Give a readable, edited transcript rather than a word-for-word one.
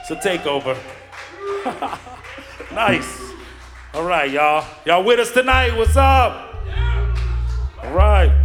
It's a takeover. Nice. All right, y'all. Y'all with us tonight? What's up? All right.